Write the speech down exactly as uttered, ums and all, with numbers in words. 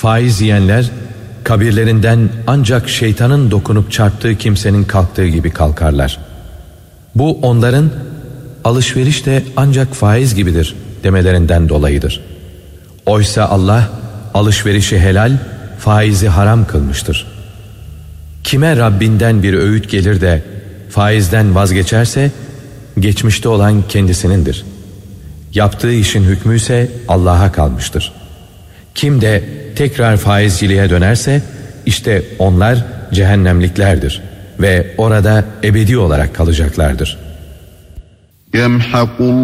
Faiz yiyenler kabirlerinden ancak şeytanın dokunup çarptığı kimsenin kalktığı gibi kalkarlar. Bu onların alışveriş de ancak faiz gibidir demelerinden dolayıdır. Oysa Allah alışverişi helal, faizi haram kılmıştır. Kime Rabbinden bir öğüt gelir de faizden vazgeçerse geçmişte olan kendisinindir. Yaptığı işin hükmü ise Allah'a kalmıştır. Kim de tekrar faizciliğe dönerse işte onlar cehennemliklerdir ve orada ebedi olarak kalacaklardır.